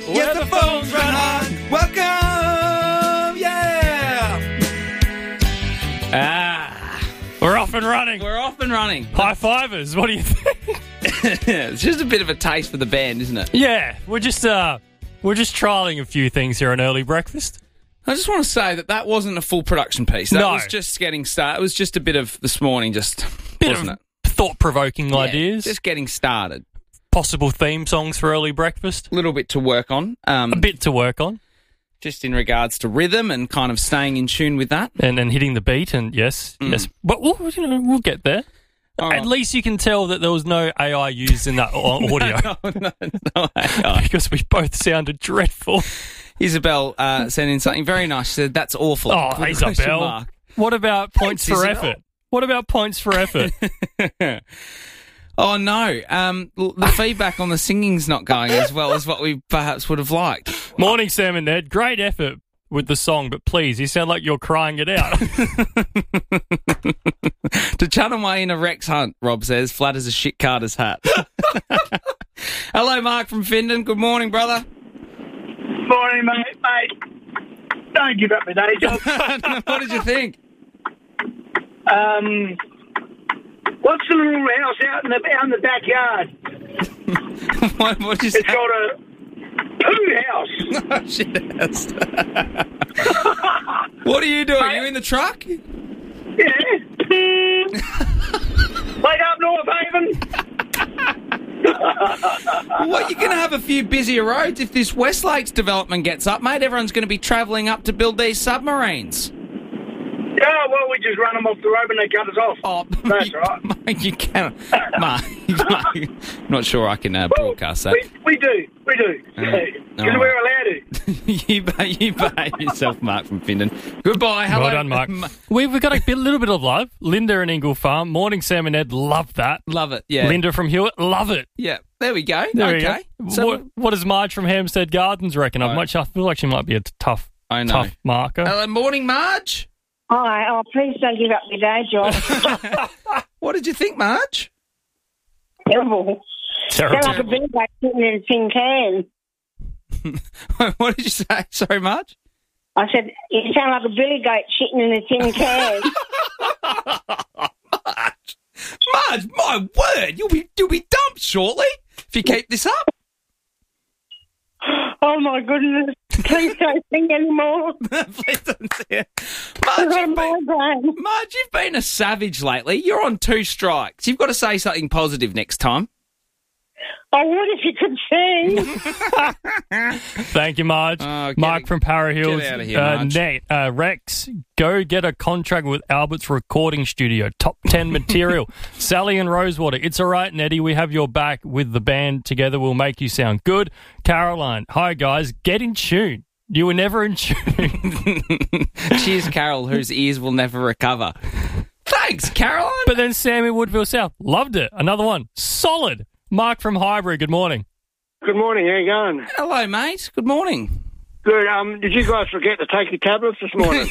Yes, the phones run hot. Welcome, yeah. We're off and running. We're off and running. High fivers. What do you think? It's just a bit of a taste for the band, isn't it? Yeah, we're just trialing a few things here on Early Breakfast. I just want to say that wasn't a full production piece. That No. was just getting started. It was just a bit of this morning, wasn't it? Thought-provoking ideas. Just getting started. Possible theme songs for Early Breakfast. A little bit to work on. A bit to work on. Just in regards to rhythm and kind of staying in tune with that. And hitting the beat, and yes. But we'll get there. Oh. At least you can tell that there was no AI used in that audio. No AI. Because we both sounded dreadful. Isabel sent in something very nice. She said, that's awful. Oh, With a question Isabel. mark. What about points Thanks, for Isabel. effort? What about points for effort? Oh, no. The feedback on the singing's not going as well as what we perhaps would have liked. Morning, Sam and Ned. Great effort with the song, but please, you sound like you're crying it out. To channel my inner Rex Hunt, Rob says, flat as a shit Carter's hat. Hello, Mark from Findon. Good morning, brother. Morning, mate. Don't give up my day job. What did you think? What's the little house out in the backyard? What did you It's say? got a poo house. Oh, shit house. What are you doing? Are you in the truck? Yeah. Like up North Haven. What, you're going to have a few busier roads if this West Lakes development gets up, mate. Everyone's going to be travelling up to build these submarines. Yeah, well, we just run them off the road and they cut us off. Oh, That's right. Mate, you can't. Mark, I'm not sure I can broadcast that. We do. Because we're allowed to. you behave yourself, Mark from Findon. Goodbye. Hello. Well done, Mark. We've got a little bit of love. Linda in Ingle Farm. Morning, Sam and Ed. Love that. Love it, yeah. Linda from Hewitt. Love it. Yeah, there we go. There okay. we go. So, What does Marge from Hampstead Gardens reckon? Right. I feel like she might be a tough marker. hello, morning, Marge. Hi, please don't give up your day job. What did you think, Marge? Terrible. Terrible. Sound like a big like sitting in a tin can. What did you say? Sorry, Marge? I said, you sound like a billy goat shitting in a tin can. Marge, my word, you'll be dumped shortly if you keep this up. Oh, my goodness. Please don't sing anymore. Please don't say it. I've got a migraine. Marge, you've been a savage lately. You're on 2 strikes. You've got to say something positive next time. I would if you could sing. Thank you, Marge. Oh, Mark from Para Hills. get out of here, Marge. Nate, Rex, go get a contract with Albert's recording studio. Top 10 material. Sally and Rosewater. It's all right, Nettie. We have your back with the band. Together we'll make you sound good. Caroline. Hi, guys. Get in tune. You were never in tune. Cheers, Carol, whose ears will never recover. Thanks, Caroline. But then Sammy Woodville South. Loved it. Another one. Solid. Mark from Highbury. Good morning. Good morning. How you going? Hello, mate. Good morning. Good. Did you guys forget to take your tablets this morning?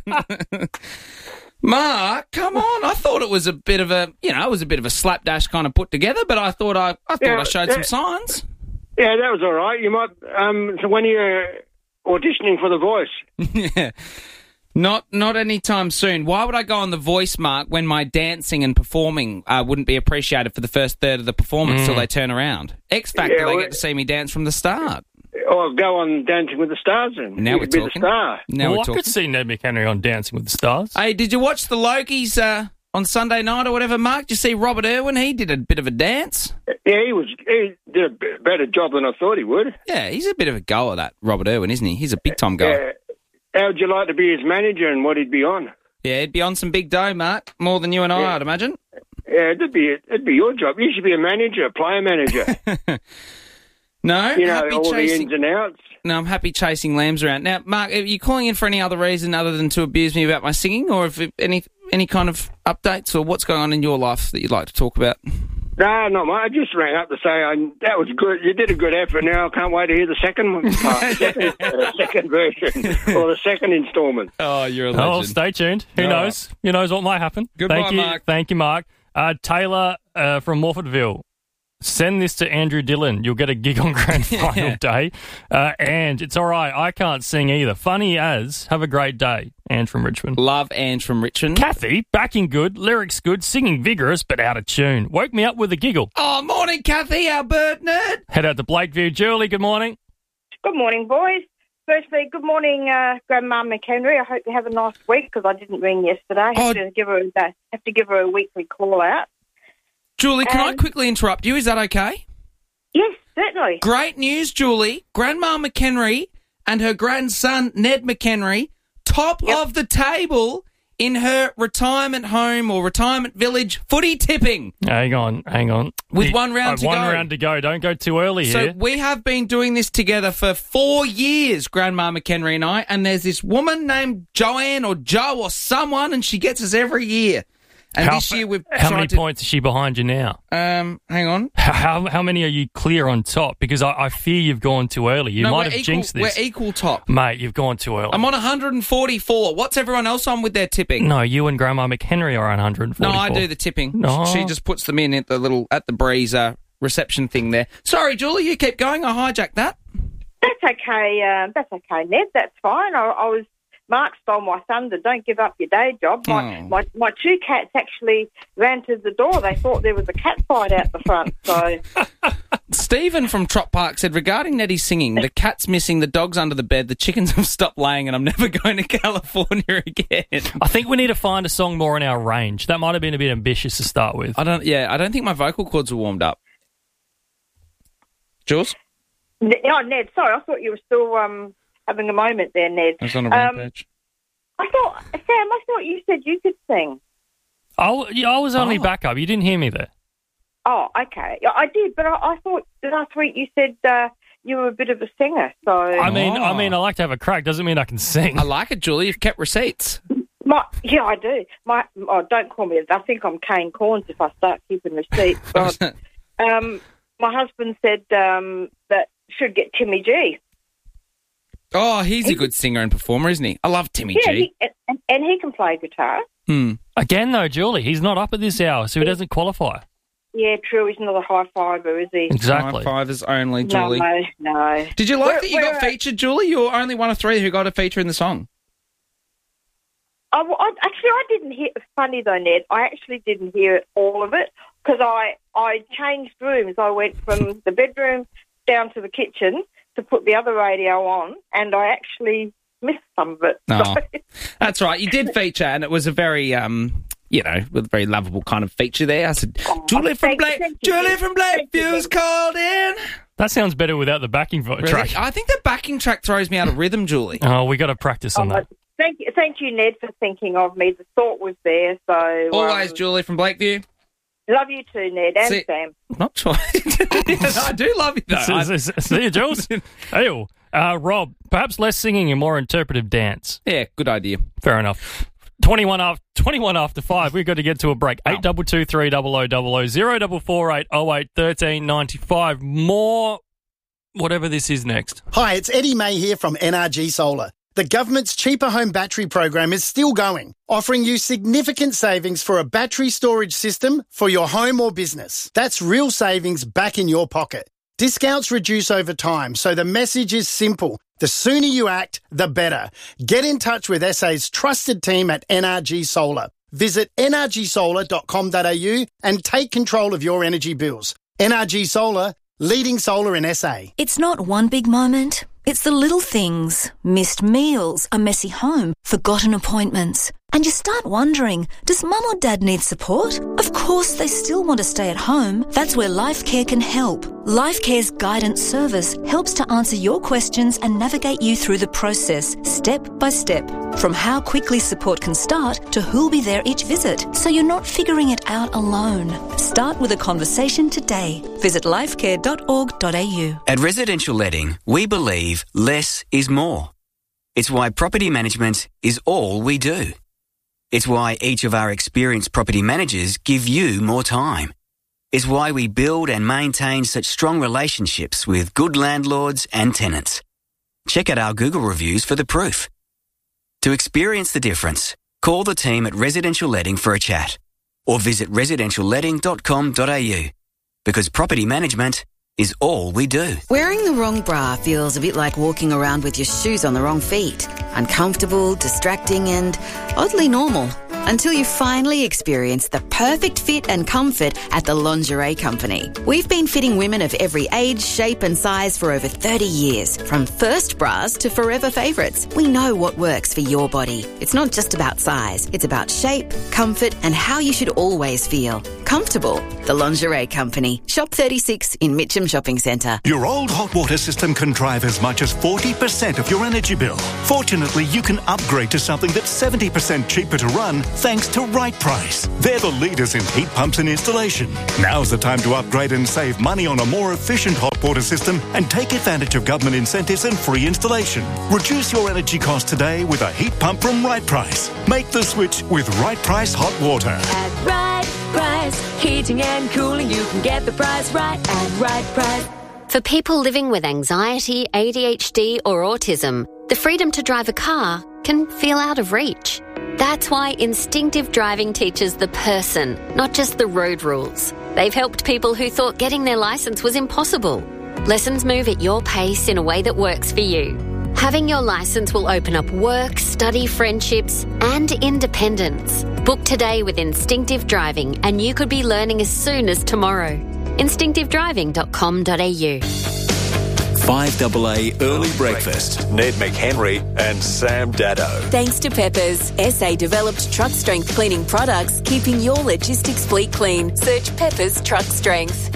Mark, come on. I thought it was a bit of a, slapdash kind of put together, but I thought I showed some signs. Yeah, that was all right. You might. So when you're auditioning for The Voice. Yeah. Not anytime soon. Why would I go on The Voice, Mark, when my dancing and performing wouldn't be appreciated for the first third of the performance till they turn around? X Factor, they get to see me dance from the start. Or go on Dancing with the Stars then. Now You we're could be talking. the star. Now Well, we're I talking. could see Ned McHenry on Dancing with the Stars. Hey, did you watch the Lokies on Sunday night or whatever, Mark? Did you see Robert Irwin? He did a bit of a dance. Yeah, he did a better job than I thought he would. Yeah, he's a bit of a goer, that Robert Irwin, isn't he? He's a big-time goer. How would you like to be his manager and what he'd be on? Yeah, he'd be on some big dough, Mark. More than you and I, I'd imagine. Yeah, it'd be your job. You should be a manager, a player manager. No, You know, happy all the chasing. ins and outs. No, I'm happy chasing lambs around. Now, Mark, are you calling in for any other reason other than to abuse me about my singing, or if any kind of updates, or what's going on in your life that you'd like to talk about? No, not much. I just rang up to say that was good. You did a good effort. Now I can't wait to hear the second one, second version or the second instalment. Oh, you're a Oh, stay tuned. Who knows? Who knows what might happen? Goodbye, Thank you. Mark. Thank you, Mark. Taylor from Morfordville. Send this to Andrew Dillon. You'll get a gig on grand final day. And it's all right. I can't sing either. Funny as. Have a great day. Anne from Richmond. Love Ange from Richmond. Kathy, backing good, lyrics good, singing vigorous, but out of tune. Woke me up with a giggle. Oh, morning, Kathy, our bird nerd. Head out to Blakeview. Julie, good morning. Good morning, boys. Firstly, good morning, Grandma McHenry. I hope you have a nice week because I didn't ring yesterday. I have to give her a weekly call out. Julie, can I quickly interrupt you? Is that okay? Yes, certainly. Great news, Julie. Grandma McHenry and her grandson, Ned McHenry, top of the table in her retirement home or retirement village footy tipping. Hang on. With one round to go. One round to go. Don't go too early here. So we have been doing this together for 4 years, Grandma McHenry and I, and there's this woman named Joanne or Joe or someone, and she gets us every year. And this year we've How many points is she behind you now? Hang on. How many are you clear on top? Because I fear you've gone too early. You might have jinxed this. We're equal top. Mate, you've gone too early. I'm on 144. What's everyone else on with their tipping? No, you and Grandma McHenry are on 144. No, I do the tipping. No. She just puts them in at the breeze reception thing there. Sorry, Julie, you keep going. I hijacked that. That's okay. That's okay, Ned. That's fine. Mark stole my thunder. Don't give up your day job. My two cats actually ran to the door. They thought there was a cat fight out the front. So Stephen from Trop Park said, regarding Neddie's singing, the cat's missing, the dog's under the bed, the chickens have stopped laying, and I'm never going to California again. I think we need to find a song more in our range. That might have been a bit ambitious to start with. I don't think my vocal cords were warmed up. Jules? Oh, Ned, sorry, I thought you were still having a moment there, Ned. I was on a rampage. Sam, I thought you said you could sing. I was only backup. You didn't hear me there. Oh, okay. I did, but I thought last week you said you were a bit of a singer. So I mean, I like to have a crack. Doesn't mean I can sing. I like it, Julie. You've kept receipts. Yeah, I do. Don't call me. I think I'm Kane Corns if I start keeping receipts. But, my husband said that should get Timmy G. Oh, he's a good singer and performer, isn't he? I love Timmy G. And he can play guitar. Again, though, Julie, he's not up at this hour, so he doesn't qualify. Yeah, true. He's not a high fiver, is he? Exactly. High fivers only, Julie. No. Did you like that you got featured, Julie? You were only one of three who got a feature in the song. I didn't hear. Funny though, Ned. I actually didn't hear all of it because I changed rooms. I went from the bedroom down to the kitchen to put the other radio on, and I actually missed some of it. Oh, that's right. You did feature, and it was a very, with a very lovable kind of feature there. I said, Julie from Blakeview's called in. That sounds better without the backing track. I think the backing track throws me out of rhythm, Julie. Oh, we got to practice on that. Thank you, Ned, for thinking of me. The thought was there. So always, Julie from Blakeview. Love you too, Ned, and Sam. Not sure. I do love you, though. See you, Jules. Hey, Rob, perhaps less singing and more interpretive dance. Yeah, good idea. Fair enough. 21 after 5. We've got to get to a break. 822 300 0448 08 13 95. More whatever this is next. Hi, it's Eddie May here from NRG Solar. The government's Cheaper Home Battery program is still going, offering you significant savings for a battery storage system for your home or business. That's real savings back in your pocket. Discounts reduce over time, so the message is simple. The sooner you act, the better. Get in touch with SA's trusted team at NRG Solar. Visit nrgsolar.com.au and take control of your energy bills. NRG Solar, leading solar in SA. It's not one big moment. It's the little things. Missed meals, a messy home, forgotten appointments. And you start wondering, does mum or dad need support? Of course they still want to stay at home. That's where LifeCare can help. LifeCare's guidance service helps to answer your questions and navigate you through the process, step by step. From how quickly support can start to who'll be there each visit, so you're not figuring it out alone. Start with a conversation today. Visit lifecare.org.au. At Residential Letting, we believe less is more. It's why property management is all we do. It's why each of our experienced property managers give you more time. It's why we build and maintain such strong relationships with good landlords and tenants. Check out our Google reviews for the proof. To experience the difference, call the team at Residential Letting for a chat or visit residentialletting.com.au. because property management is all we do. Wearing the wrong bra feels a bit like walking around with your shoes on the wrong feet. Uncomfortable, distracting and oddly normal. Until you finally experience the perfect fit and comfort at the Lingerie Company. We've been fitting women of every age, shape and size for over 30 years. From first bras to forever favourites. We know what works for your body. It's not just about size. It's about shape, comfort and how you should always feel. Comfortable. The Lingerie Company. Shop 36 in Mitcham Shopping Centre. Your old hot water system can drive as much as 40% of your energy bill. Fortunately, you can upgrade to something that's 70% cheaper to run thanks to Right Price. They're the leaders in heat pumps and installation. Now's the time to upgrade and save money on a more efficient hot water system and take advantage of government incentives and free installation. Reduce your energy costs today with a heat pump from Right Price. Make the switch with Right Price Hot Water. At Right Price, heating and cooling, you can get the price right at Right Price. For people living with anxiety, ADHD or autism, the freedom to drive a car can feel out of reach. That's why Instinctive Driving teaches the person, not just the road rules. They've helped people who thought getting their licence was impossible. Lessons move at your pace in a way that works for you. Having your licence will open up work, study, friendships and independence. Book today with Instinctive Driving and you could be learning as soon as tomorrow. instinctivedriving.com.au 5AA Early Breakfast. Ned McHenry and Sam Daddo. Thanks to Peppers, SA-developed truck strength cleaning products, keeping your logistics fleet clean. Search Peppers Truck Strength.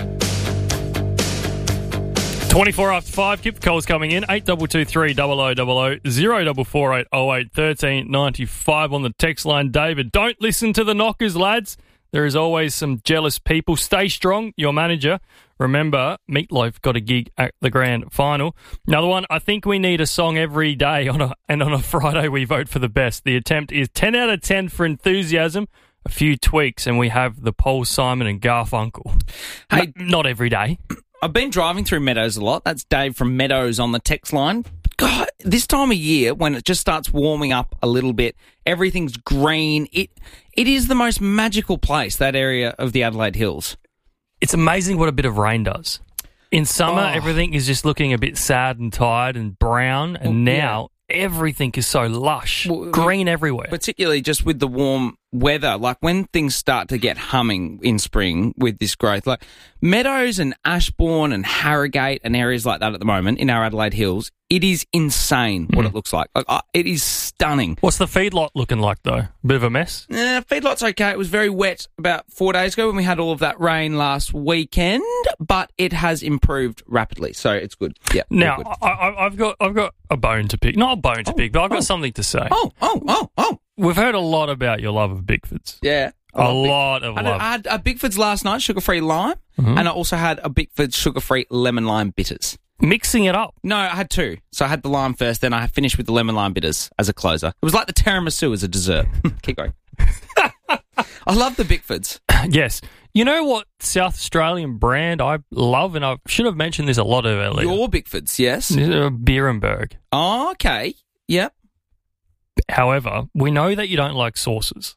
24 after 5, keep the calls coming in. 8223 0000 0448 08 13 95 on the text line. David, don't listen to the knockers, lads. There is always some jealous people. Stay strong, your manager. Remember, Meatloaf got a gig at the grand final. Another one, I think we need a song every day, and on a Friday we vote for the best. The attempt is 10 out of 10 for enthusiasm, a few tweaks, and we have the Paul Simon and Garfunkel. Hey, not every day. I've been driving through Meadows a lot. That's Dave from Meadows on the text line. God, this time of year, when it just starts warming up a little bit, everything's green. It is the most magical place, that area of the Adelaide Hills. It's amazing what a bit of rain does. In summer, everything is just looking a bit sad and tired and brown, and now everything is so lush, green everywhere. Particularly just with the warm weather, like when things start to get humming in spring with this growth, like Meadows and Ashbourne and Harrogate and areas like that at the moment in our Adelaide Hills, it is insane what it looks like. It is stunning. What's the feedlot looking like, though? Bit of a mess? Feedlot's okay. It was very wet about 4 days ago when we had all of that rain last weekend, but it has improved rapidly, so it's good. Yeah. Now, good. I've got a bone to pick. Not a bone to pick, but I've got something to say. Oh. We've heard a lot about your love of Bickfords. Yeah. A lot of love. I had a Bickfords last night, sugar-free lime, and I also had a Bickfords sugar-free lemon-lime bitters. Mixing it up? No, I had two. So I had the lime first, then I finished with the lemon-lime bitters as a closer. It was like the tiramisu as a dessert. Keep going. I love the Bickfords. Yes. You know what South Australian brand I love, and I should have mentioned this a lot earlier. Your Bickfords, yes. Beerenberg. Oh, okay. Yep. However, we know that you don't like sauces.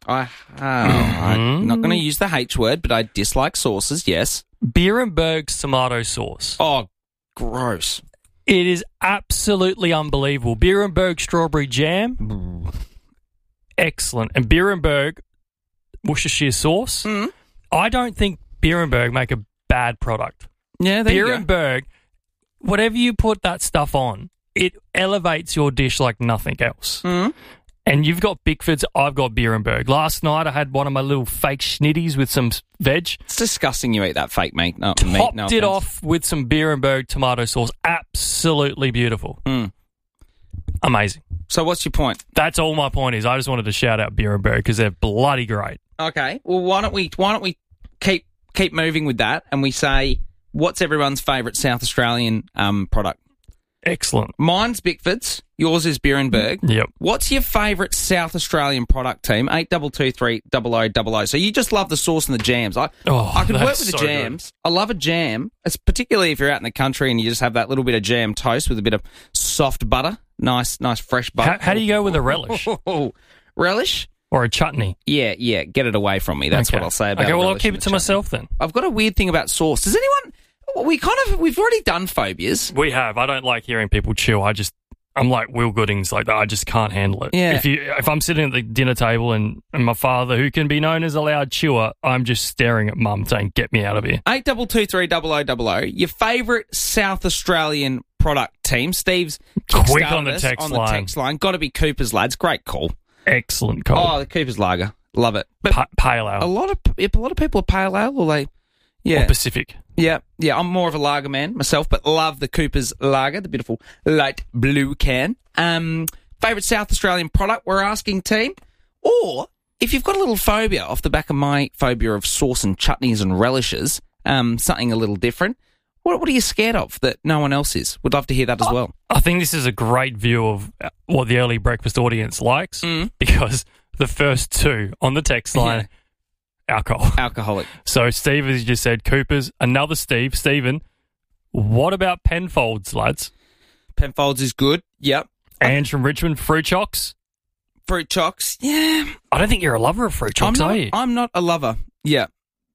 I'm not going to use the H word, but I dislike sauces, yes. Beerenberg's tomato sauce. Oh, gross. It is absolutely unbelievable. Beerenberg strawberry jam, excellent. And Beerenberg Worcestershire sauce. I don't think Beerenberg make a bad product. Yeah, there you go. Beerenberg, whatever you put that stuff on, it elevates your dish like nothing else. And you've got Bickfords, I've got Beerenberg. Last night I had one of my little fake schnitties with some veg. It's disgusting you eat that fake meat. Topped it off with some Beerenberg tomato sauce. Absolutely beautiful. Amazing. So what's your point? That's all my point is. I just wanted to shout out Beerenberg because they're bloody great. Okay. Well, why don't we keep moving with that and we say, what's everyone's favourite South Australian product? Excellent. Mine's Bickfords. Yours is Beerenberg. Yep. What's your favourite South Australian product, team? 8223 0000. So you just love the sauce and the jams. I could work with the jams. Good. I love a jam, particularly if you're out in the country and you just have that little bit of jam toast with a bit of soft butter. Nice fresh butter. How do you go with a relish? Relish? or a chutney? Yeah, get it away from me. That's what I'll say about it. Okay, well, I'll keep it to myself then. I've got a weird thing about sauce. Does anyone... We've already done phobias. We have. I don't like hearing people chew. I'm like Will Goodings, like that. I just can't handle it. Yeah. If I'm sitting at the dinner table and my father, who can be known as a loud chewer, I'm just staring at mum saying, get me out of here. 8223 your favourite South Australian product team. Steve's quick on the text line. Got to be Cooper's Lads. Great call. Excellent call. Oh, the Cooper's Lager. Love it. But pale ale. A lot of people are pale ale, or they... Yeah. Or Pacific. Yeah. I'm more of a lager man myself, but love the Cooper's Lager, the beautiful light blue can. Favourite South Australian product, we're asking, team? Or, if you've got a little phobia off the back of my phobia of sauce and chutneys and relishes, something a little different, what are you scared of that no one else is? Would love to hear that as well. I think this is a great view of what the early breakfast audience likes, because the first two on the text line... Yeah. Alcoholic. So Steve, as you just said, Cooper's, another Stephen, what about Penfolds, lads? Penfolds is good, yep. Ange from Richmond, Fruit Chocks? Fruit Chocks, yeah. I don't think you're a lover of Fruit Chocks, are you? I'm not a lover, yeah.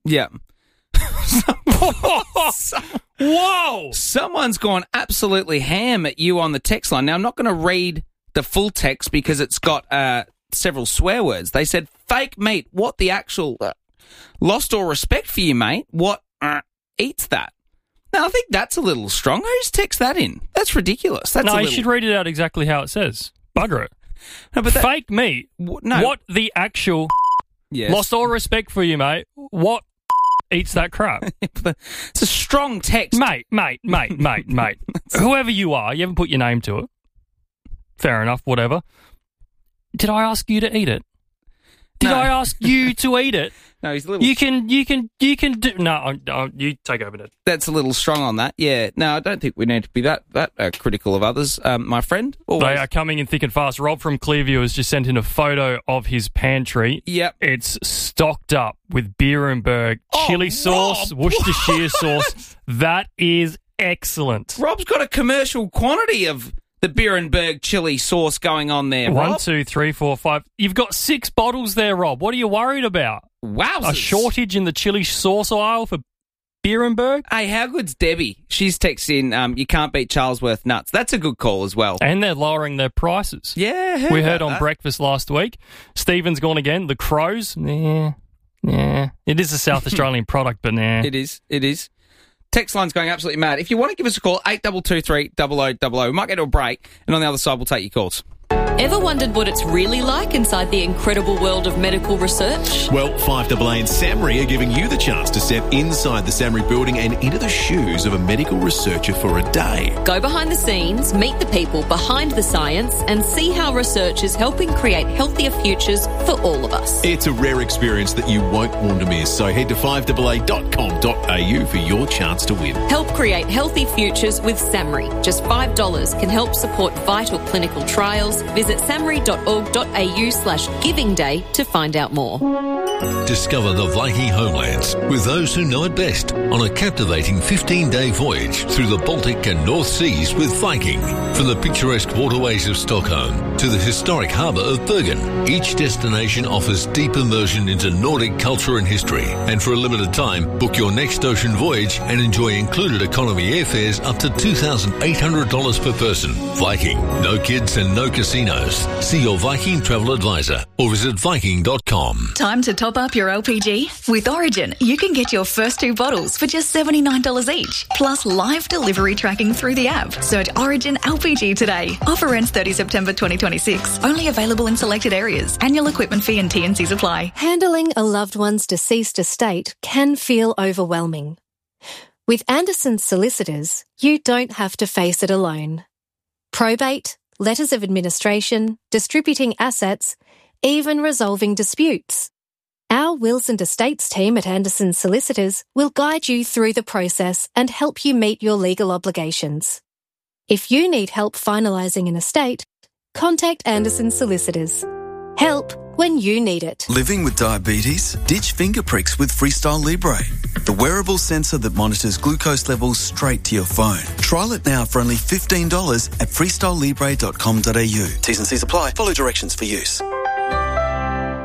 Whoa! Someone's gone absolutely ham at you on the text line. Now, I'm not going to read the full text because it's got several swear words. They said, fake meat, what the actual... lost all respect for you, mate. What eats that? Now, I think that's a little strong. Who's text that in? That's ridiculous. You should read it out exactly how it says. Bugger it. No, but fake meat. What the actual... Yes. Lost all respect for you, mate. What eats that crap? It's a strong text. Mate. Whoever you are, you haven't put your name to it. Fair enough, whatever. Did I ask you to eat it? Did I ask you to eat it? No, he's a little... You can do... No, you take over it. That's a little strong on that, yeah. No, I don't think we need to be that critical of others, my friend. Always. They are coming in thick and fast. Rob from Clearview has just sent in a photo of his pantry. Yep. It's stocked up with Beerenberg chili sauce, Worcestershire sauce. That is excellent. Rob's got a commercial quantity of... the Beerenberg chili sauce going on there, Rob. 1, 2, 3, 4, 5. You've got 6 bottles there, Rob. What are you worried about? Wowzers. A shortage in the chili sauce aisle for Beerenberg? Hey, how good's Debbie? She's texting, you can't beat Charlesworth nuts. That's a good call as well. And they're lowering their prices. Yeah, we heard on breakfast last week. Stephen's gone again. The Crows? Nah. It is a South Australian product, but nah. It is. Text line's going absolutely mad. If you want to give us a call, 8223 0000. We might get to a break, and on the other side, we'll take your calls. Ever wondered what it's really like inside the incredible world of medical research? Well, 5AA and SAMRI are giving you the chance to step inside the SAMRI building and into the shoes of a medical researcher for a day. Go behind the scenes, meet the people behind the science, and see how research is helping create healthier futures for all of us. It's a rare experience that you won't want to miss, so head to 5AA.com.au for your chance to win. Help create healthy futures with SAMRI. Just $5 can help support vital clinical trials. Visit samri.org.au/giving day to find out more. Discover the Viking homelands with those who know it best on a captivating 15-day voyage through the Baltic and North Seas with Viking. From the picturesque waterways of Stockholm to the historic harbour of Bergen, each destination offers deep immersion into Nordic culture and history. And for a limited time, book your next ocean voyage and enjoy included economy airfares up to $2,800 per person. Viking, no kids and no casinos. See your Viking travel advisor or visit Viking.com. Time to top up your LPG? With Origin, you can get your first 2 bottles for just $79 each, plus live delivery tracking through the app. Search Origin LPG today. Offer ends 30 September 2026. Only available in selected areas. Annual equipment fee and T&Cs apply. Handling a loved one's deceased estate can feel overwhelming. With Anderson's Solicitors, you don't have to face it alone. Probate, letters of administration, distributing assets, even resolving disputes. Our wills and estates team at Anderson's Solicitors will guide you through the process and help you meet your legal obligations. If you need help finalising an estate, contact Anderson's Solicitors. Help when you need it. Living with diabetes? Ditch finger pricks with Freestyle Libre, the wearable sensor that monitors glucose levels straight to your phone. Trial it now for only $15 at freestylelibre.com.au. T's and C's apply. Follow directions for use.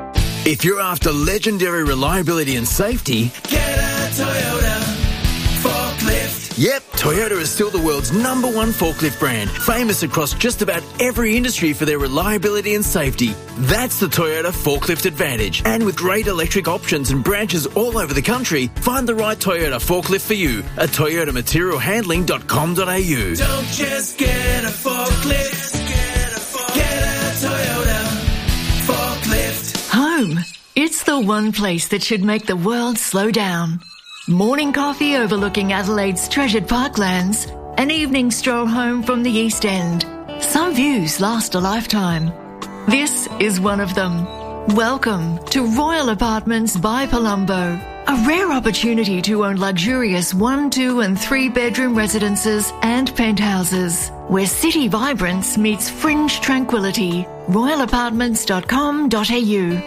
If you're after legendary reliability and safety, get a Toyota forklift. Yep, Toyota is still the world's #1 forklift brand, famous across just about every industry for their reliability and safety. That's the Toyota Forklift Advantage. And with great electric options and branches all over the country, find the right Toyota forklift for you at toyotamaterialhandling.com.au. Don't just get a forklift, get a Toyota forklift. Home. It's the one place that should make the world slow down. Morning coffee overlooking Adelaide's treasured parklands. An evening stroll home from the East End. Some views last a lifetime. This is one of them. Welcome to Royal Apartments by Palumbo. A rare opportunity to own luxurious 1, 2 and 3 bedroom residences and penthouses, where city vibrance meets fringe tranquility. royalapartments.com.au.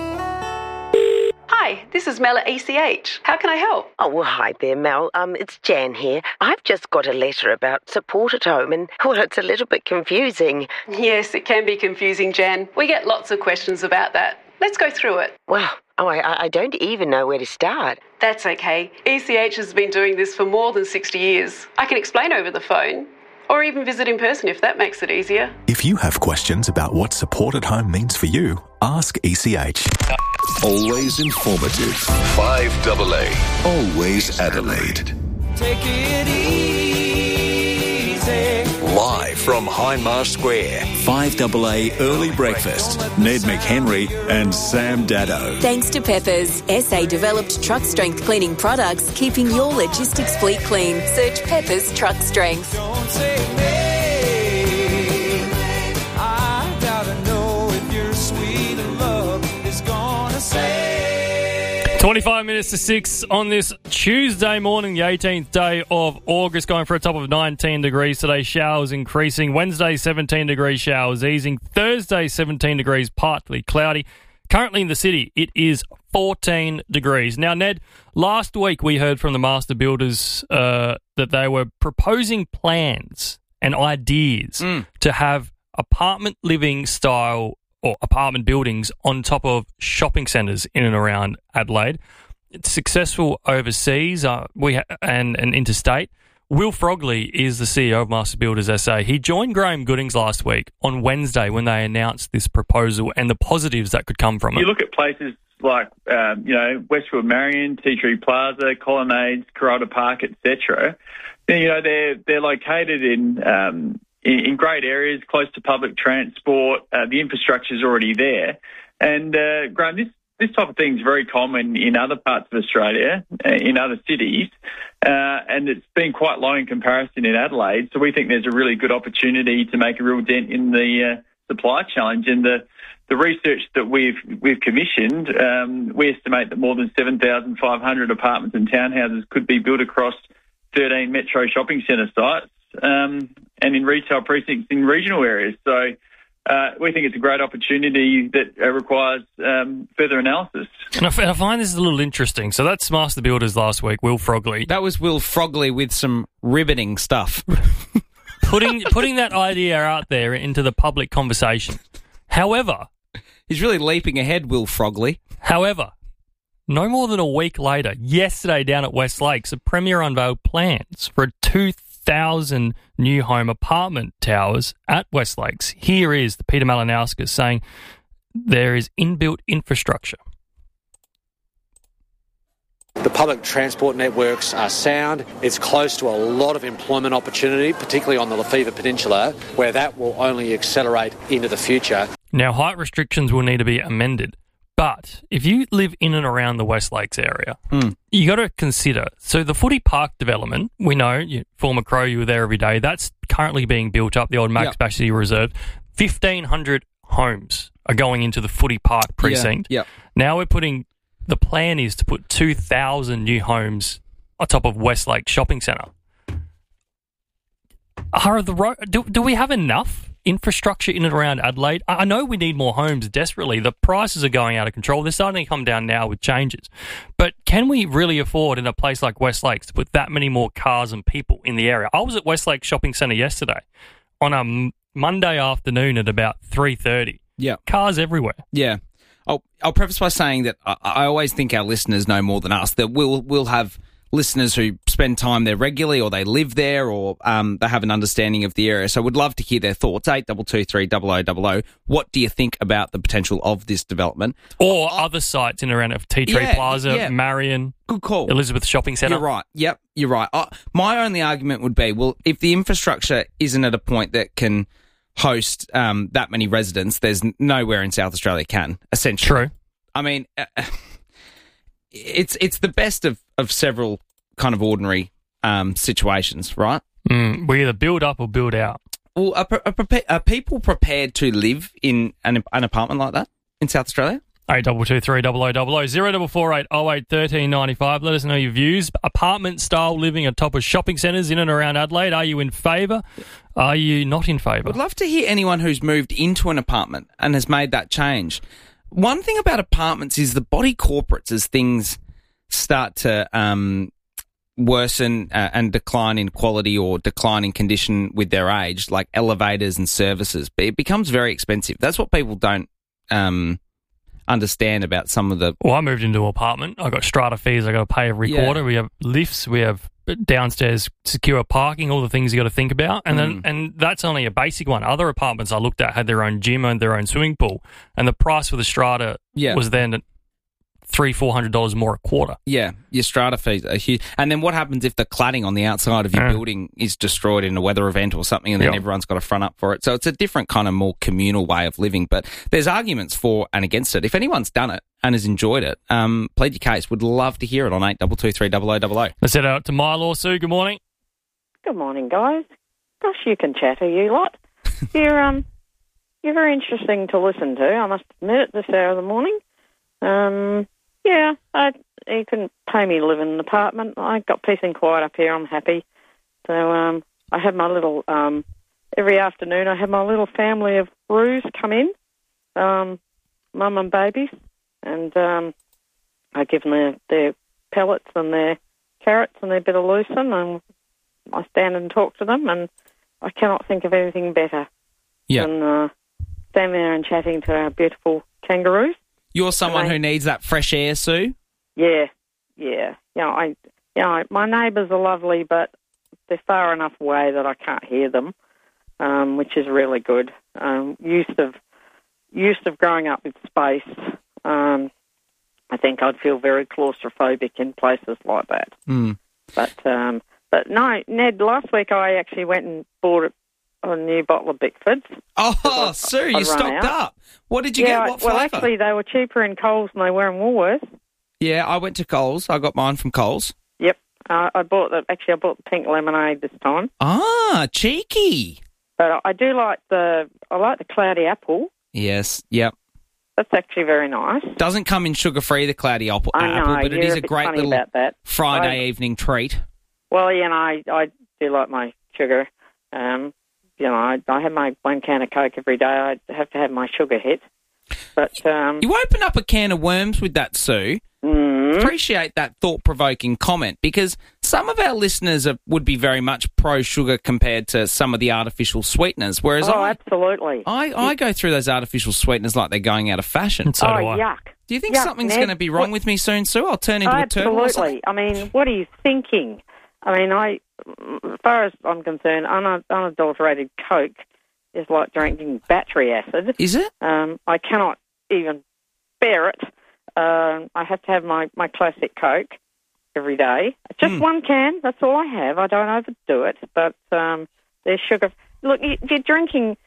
Hi, this is Mel at ECH. How can I help? Oh, well, hi there, Mel. It's Jan here. I've just got a letter about support at home and, well, it's a little bit confusing. Yes, it can be confusing, Jan. We get lots of questions about that. Let's go through it. Well, I don't even know where to start. That's okay. ECH has been doing this for more than 60 years. I can explain over the phone. Or even visit in person if that makes it easier. If you have questions about what support at home means for you, ask ECH. Always informative. 5AA. Always Adelaide. Take it easy. Live from Hindmarsh Square. 5AA Early Breakfast. Ned McHenry and Sam Dado. Thanks to Peppers, SA developed truck strength cleaning products, keeping your logistics fleet clean. Search Peppers Truck Strength. Don't say me. I gotta know if your sweet love is gonna say. 25 minutes to 6 on this Tuesday morning, the 18th day of August, going for a top of 19 degrees today. Showers increasing. Wednesday, 17 degrees, showers easing. Thursday, 17 degrees, partly cloudy. Currently in the city, it is 14 degrees. Now, Ned, last week we heard from the master builders that they were proposing plans and ideas to have apartment living style or apartment buildings on top of shopping centres in and around Adelaide. It's successful overseas and interstate. Will Frogley is the CEO of Master Builders SA. He joined Graham Goodings last week on Wednesday when they announced this proposal and the positives that could come from it. You look at places like, Westfield Marion, Tea Tree Plaza, Colonnades, Coralda Park, etc. They're located in great areas, close to public transport. The infrastructure is already there. And, Graham, this type of thing is very common in other parts of Australia, in other cities, and it's been quite low in comparison in Adelaide. So we think there's a really good opportunity to make a real dent in the supply challenge. And the research that we've commissioned, we estimate that more than 7,500 apartments and townhouses could be built across 13 metro shopping centre sites. And in retail precincts in regional areas. So we think it's a great opportunity that requires further analysis. And I find this a little interesting. So that's Master Builders last week, Will Frogley. That was Will Frogley with some riveting stuff. putting that idea out there into the public conversation. However... He's really leaping ahead, Will Frogley. However, no more than a week later, yesterday down at West Lakes, a Premier unveiled plans for a 2,000 new home apartment towers at West Lakes. Here is the Peter Malinauskas saying there is inbuilt infrastructure. The public transport networks are sound. It's close to a lot of employment opportunity, particularly on the Lefevre Peninsula, where that will only accelerate into the future. Now, height restrictions will need to be amended. But if you live in and around the West Lakes area, you got to consider. So the Footy Park development, we know, former Crow, you were there every day. That's currently being built up, the old Max Bashity Reserve. 1,500 homes are going into the Footy Park precinct. Yeah. Now the plan is to put 2,000 new homes on top of West Lake Shopping Centre. Do we have enough infrastructure in and around Adelaide? I know we need more homes desperately. The prices are going out of control. They're starting to come down now with changes. But can we really afford in a place like West Lakes to put that many more cars and people in the area? I was at West Lake Shopping Centre yesterday on a Monday afternoon at about 3:30. Yeah. Cars everywhere. Yeah. I'll preface by saying that I always think our listeners know more than us, that we'll have listeners who spend time there regularly, or they live there, or they have an understanding of the area. So we'd love to hear their thoughts. 8223 0000. What do you think about the potential of this development? Or other sites in and around Tea Tree Plaza, Marion. Good call. Elizabeth Shopping Centre. You're right. Yep, you're right. My only argument would be, well, if the infrastructure isn't at a point that can host that many residents, there's nowhere in South Australia can, essentially. True. I mean, it's the best of several kind of ordinary situations, right? We either build up or build out. Well, are people prepared to live in an apartment like that in South Australia? 8223 0000 0448 08 1395. Let us know your views. Apartment-style living atop of shopping centres in and around Adelaide. Are you in favour? Are you not in favour? I'd love to hear anyone who's moved into an apartment and has made that change. One thing about apartments is the body corporates, as things start to worsen and decline in quality or decline in condition with their age, like elevators and services, it becomes very expensive. That's what people don't understand about some of the... Well, I moved into an apartment. I got strata fees I got to pay every quarter. We have lifts. We have downstairs secure parking, all the things you got to think about. And that's only a basic one. Other apartments I looked at had their own gym and their own swimming pool. And the price for the strata was then $300-400 more a quarter. Yeah, your strata fees are huge. And then what happens if the cladding on the outside of your building is destroyed in a weather event or something, and then everyone's got to front up for it? So it's a different kind of more communal way of living. But there's arguments for and against it. If anyone's done it and has enjoyed it, plead your case. Would love to hear it on 8223 0000. Let's head out to Milo. Sue, good morning. Good morning, guys. Gosh, you can chatter, you lot. You're very interesting to listen to, I must admit, at this hour of the morning. Yeah, you can pay me to live in an apartment. I got peace and quiet up here. I'm happy. So I have my little, every afternoon I have my little family of roos come in, mum and babies, and I give them their pellets and their carrots and their bit of lucerne, and I stand and talk to them, and I cannot think of anything better than standing there and chatting to our beautiful kangaroos. You're someone who needs that fresh air, Sue? Yeah. My neighbours are lovely, but they're far enough away that I can't hear them, which is really good. Used of growing up with space, I think I'd feel very claustrophobic in places like that. But no, Ned, last week I actually went and bought a new bottle of Bickfords. Oh, Sue, you stocked up. What did you get? What flavour? Well, actually, they were cheaper in Coles than they were in Woolworths. Yeah, I went to Coles. I got mine from Coles. Yep. I bought the pink lemonade this time. Ah, cheeky. But I do like the cloudy apple. Yes, yep. That's actually very nice. Doesn't come in sugar-free, the cloudy apple, but it is a great little Friday evening treat. Well, I do like my sugar. I have my one can of Coke every day. I have to have my sugar hit. But you open up a can of worms with that, Sue. Appreciate that thought-provoking comment, because some of our listeners would be very much pro-sugar compared to some of the artificial sweeteners, whereas absolutely. I go through those artificial sweeteners like they're going out of fashion. So do I. Yuck. Do you think something's going to be wrong with me soon, Sue? I'll turn into a turtle or something? Absolutely. I mean, what are you thinking? I mean, as far as I'm concerned, unadulterated Coke is like drinking battery acid. Is it? I cannot even bear it. I have to have my classic Coke every day. Just one can, that's all I have. I don't overdo it, but there's sugar. Look, you're drinking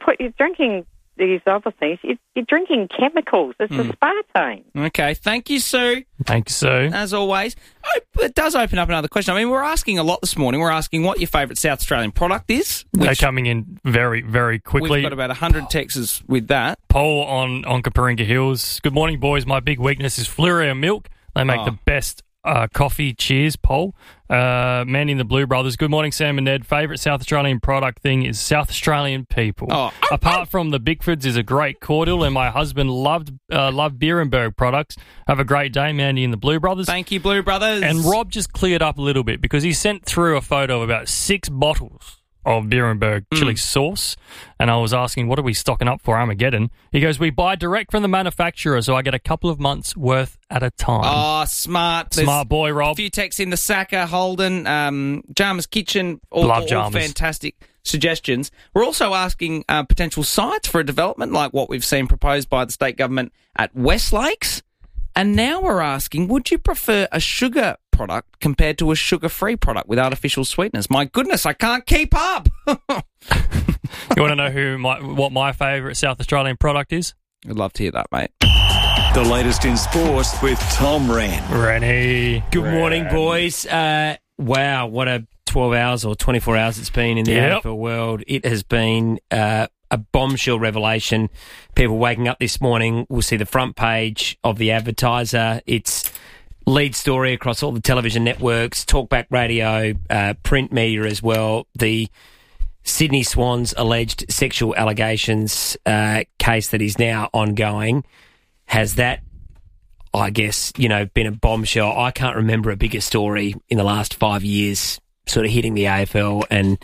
these other things, you're drinking chemicals. It's aspartame. Okay, thank you, Sue. Thank you, Sue. As always. It does open up another question. I mean, we're asking a lot this morning. We're asking what your favourite South Australian product is. They're coming in very, very quickly. We've got about 100 texts with that. Paul on Kaparinga Hills. Good morning, boys. My big weakness is Fluria milk. They make the best coffee. Cheers, Paul. Mandy and the Blue Brothers. Good morning, Sam and Ned. Favourite South Australian product thing is South Australian people. Apart from the Bickfords is a great cordial, and my husband loved Beerenberg products. Have a great day, Mandy and the Blue Brothers. Thank you, Blue Brothers. And Rob just cleared up a little bit because he sent through a photo of about 6 bottles of Beerenberg chili sauce, and I was asking, what are we stocking up for Armageddon? He goes, we buy direct from the manufacturer, so I get a couple of months worth at a time. Oh, smart. Smart boy, Rob. A few texts in the Saka, Holden, Jarmer's Kitchen, all fantastic suggestions. We're also asking potential sites for a development like what we've seen proposed by the state government at Westlakes. And now we're asking, would you prefer a sugar product compared to a sugar-free product with artificial sweeteners? My goodness, I can't keep up. You want to know what my favourite South Australian product is? I'd love to hear that, mate. The latest in sports with Tom Wren. Rennie. Good morning, boys. Wow, what a 12 hours or 24 hours it's been in the AFL world. It has been a bombshell revelation. People waking up this morning will see the front page of the Advertiser. It's lead story across all the television networks, talkback radio, print media as well. The Sydney Swans alleged sexual allegations case that is now ongoing. Has that, I guess, been a bombshell? I can't remember a bigger story in the last 5 years sort of hitting the AFL, and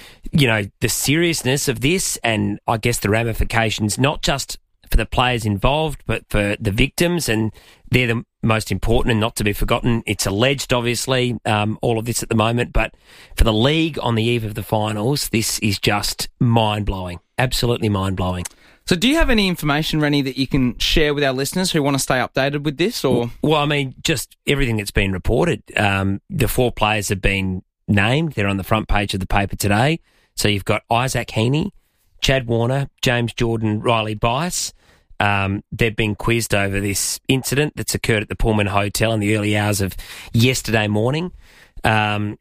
the seriousness of this, and I guess the ramifications, not just for the players involved, but for the victims, and they're the most important and not to be forgotten. It's alleged, obviously, all of this at the moment, but for the league on the eve of the finals, this is just mind-blowing, absolutely mind-blowing. So do you have any information, Rennie, that you can share with our listeners who want to stay updated with this? Or Well, I mean, just everything that's been reported. The 4 players have been named. They're on the front page of the paper today. So you've got Isaac Heaney, Chad Warner, James Jordan, Riley Bice. They've been quizzed over this incident that's occurred at the Pullman Hotel in the early hours of yesterday morning. And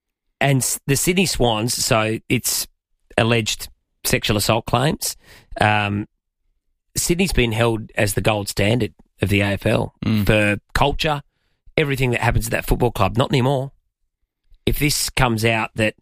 the Sydney Swans, so it's alleged sexual assault claims. Sydney's been held as the gold standard of the AFL for culture, everything that happens at that football club. Not anymore. If this comes out that,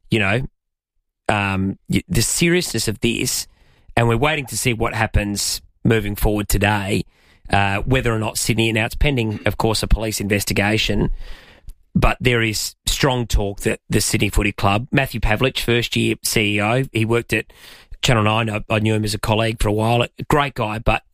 the seriousness of this, and we're waiting to see what happens moving forward today, whether or not Sydney, now it's pending, of course, a police investigation, but there is strong talk that the Sydney Footy Club, Matthew Pavlich, first-year CEO, he worked at Channel 9, I knew him as a colleague for a while, a great guy, but